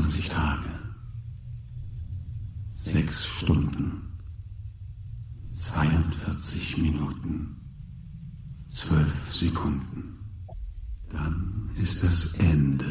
24 Tage, 6 Stunden, 42 Minuten, 12 Sekunden. Dann ist das Ende.